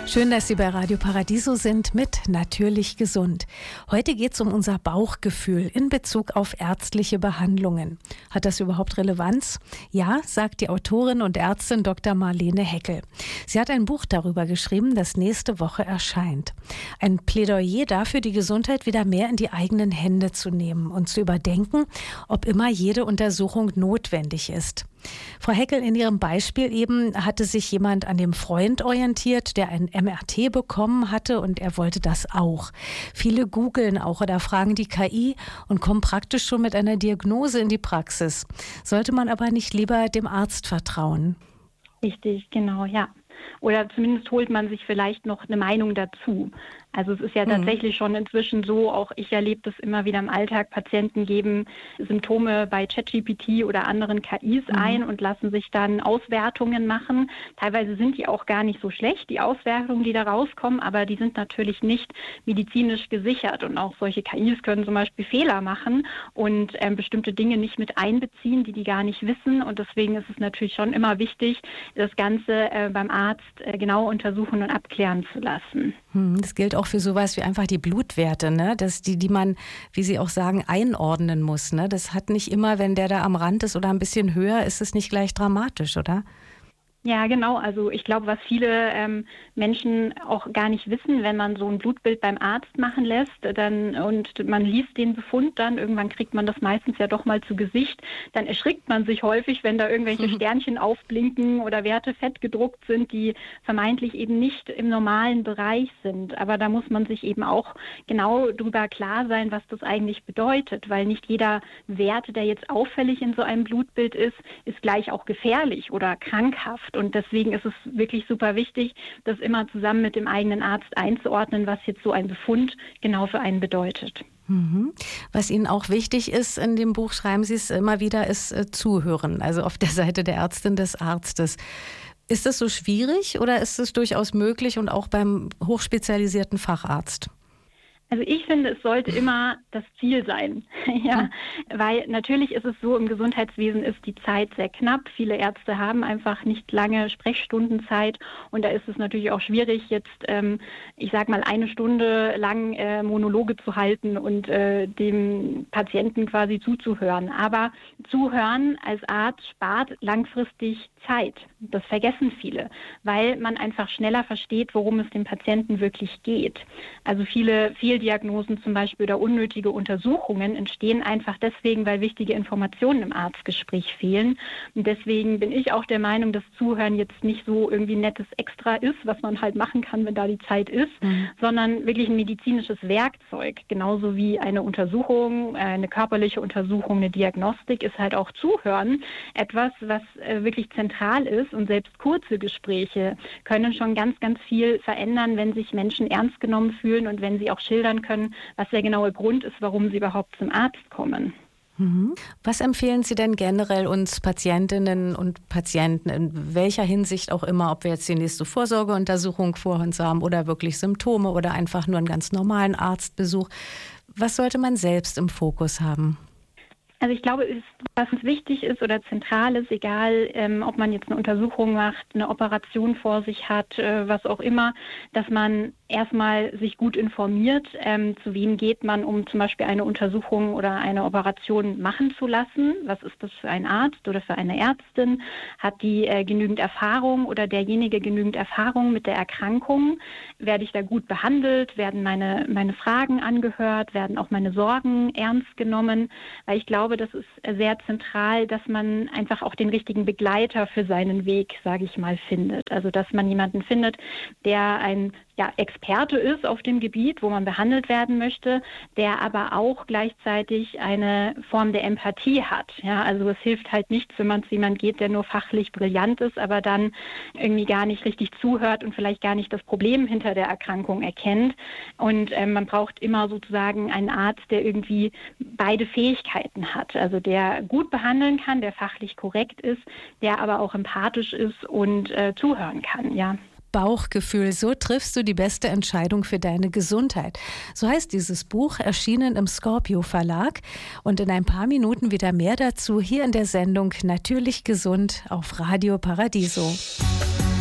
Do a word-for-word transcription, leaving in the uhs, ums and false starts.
Schön, dass Sie bei Radio Paradiso sind mit Natürlich gesund. Heute geht es um unser Bauchgefühl in Bezug auf ärztliche Behandlungen. Hat das überhaupt Relevanz? Ja, sagt die Autorin und Ärztin Doktor Marlene Heckel. Sie hat ein Buch darüber geschrieben, das nächste Woche erscheint. Ein Plädoyer dafür, die Gesundheit wieder mehr in die eigenen Hände zu nehmen und zu überdenken, ob immer jede Untersuchung notwendig ist. Frau Heckel, in Ihrem Beispiel eben hatte sich jemand an dem Freund orientiert, der ein M R T bekommen hatte und er wollte das auch. Viele googeln auch oder fragen die K I und kommen praktisch schon mit einer Diagnose in die Praxis. Sollte man aber nicht lieber dem Arzt vertrauen? Richtig, genau, ja. Oder zumindest holt man sich vielleicht noch eine Meinung dazu. Also es ist ja tatsächlich schon inzwischen so, auch ich erlebe das immer wieder im Alltag, Patienten geben Symptome bei ChatGPT oder anderen K Is mhm. ein und lassen sich dann Auswertungen machen. Teilweise sind die auch gar nicht so schlecht, die Auswertungen, die da rauskommen, aber die sind natürlich nicht medizinisch gesichert. Und auch solche K Is können zum Beispiel Fehler machen und ähm, bestimmte Dinge nicht mit einbeziehen, die die gar nicht wissen. Und deswegen ist es natürlich schon immer wichtig, das Ganze äh, beim Arzt äh, genau untersuchen und abklären zu lassen. Das gilt auch für sowas wie einfach die Blutwerte, ne? Das, die, die man, wie Sie auch sagen, einordnen muss. Ne? Das hat nicht immer, wenn der da am Rand ist oder ein bisschen höher, ist es nicht gleich dramatisch, oder? Ja, genau. Also ich glaube, was viele ähm, Menschen auch gar nicht wissen, wenn man so ein Blutbild beim Arzt machen lässt dann, und man liest den Befund dann, irgendwann kriegt man das meistens ja doch mal zu Gesicht, dann erschrickt man sich häufig, wenn da irgendwelche mhm. Sternchen aufblinken oder Werte fett gedruckt sind, die vermeintlich eben nicht im normalen Bereich sind. Aber da muss man sich eben auch genau drüber klar sein, was das eigentlich bedeutet, weil nicht jeder Wert, der jetzt auffällig in so einem Blutbild ist, ist gleich auch gefährlich oder krankhaft. Und deswegen ist es wirklich super wichtig, das immer zusammen mit dem eigenen Arzt einzuordnen, was jetzt so ein Befund genau für einen bedeutet. Mhm. Was Ihnen auch wichtig ist in dem Buch, schreiben Sie es immer wieder, ist äh, Zuhören, also auf der Seite der Ärztin, des Arztes. Ist das so schwierig oder ist es durchaus möglich und auch beim hochspezialisierten Facharzt? Also ich finde, es sollte immer das Ziel sein, ja, weil natürlich ist es so, im Gesundheitswesen ist die Zeit sehr knapp. Viele Ärzte haben einfach nicht lange Sprechstundenzeit und da ist es natürlich auch schwierig, jetzt, ähm, ich sag mal, eine Stunde lang äh, Monologe zu halten und äh, dem Patienten quasi zuzuhören. Aber Zuhören als Arzt spart langfristig Zeit. Das vergessen viele, weil man einfach schneller versteht, worum es dem Patienten wirklich geht. Also viele Fehldiagnosen zum Beispiel oder unnötige Untersuchungen entstehen einfach deswegen, weil wichtige Informationen im Arztgespräch fehlen. Und deswegen bin ich auch der Meinung, dass Zuhören jetzt nicht so irgendwie ein nettes Extra ist, was man halt machen kann, wenn da die Zeit ist, mhm. sondern wirklich ein medizinisches Werkzeug. Genauso wie eine Untersuchung, eine körperliche Untersuchung, eine Diagnostik ist halt auch Zuhören etwas, was äh, wirklich zentral ist. Und selbst kurze Gespräche können schon ganz, ganz viel verändern, wenn sich Menschen ernst genommen fühlen und wenn sie auch schildern können, was der genaue Grund ist, warum sie überhaupt zum Arzt kommen. Mhm. Was empfehlen Sie denn generell uns Patientinnen und Patienten, in welcher Hinsicht auch immer, ob wir jetzt die nächste Vorsorgeuntersuchung vor uns haben oder wirklich Symptome oder einfach nur einen ganz normalen Arztbesuch? Was sollte man selbst im Fokus haben? Also ich glaube, was uns wichtig ist oder zentral ist, egal ähm, ob man jetzt eine Untersuchung macht, eine Operation vor sich hat, äh, was auch immer, dass man erstmal sich gut informiert, ähm, zu wem geht man, um zum Beispiel eine Untersuchung oder eine Operation machen zu lassen. Was ist das für ein Arzt oder für eine Ärztin? Hat die äh, genügend Erfahrung oder derjenige genügend Erfahrung mit der Erkrankung? Werde ich da gut behandelt? Werden meine, meine Fragen angehört? Werden auch meine Sorgen ernst genommen? Weil ich glaube, das ist sehr zentral, dass man einfach auch den richtigen Begleiter für seinen Weg, sage ich mal, findet. Also dass man jemanden findet, der ein ja, Experte ist auf dem Gebiet, wo man behandelt werden möchte, der aber auch gleichzeitig eine Form der Empathie hat. Ja, also es hilft halt nichts, wenn man zu jemandem geht, der nur fachlich brillant ist, aber dann irgendwie gar nicht richtig zuhört und vielleicht gar nicht das Problem hinter der Erkrankung erkennt. Und ähm, man braucht immer sozusagen einen Arzt, der irgendwie beide Fähigkeiten hat. Also der gut behandeln kann, der fachlich korrekt ist, der aber auch empathisch ist und äh, zuhören kann, ja. Bauchgefühl, so triffst du die beste Entscheidung für deine Gesundheit. So heißt dieses Buch, erschienen im Scorpio Verlag. Und in ein paar Minuten wieder mehr dazu hier in der Sendung Natürlich gesund auf Radio Paradiso.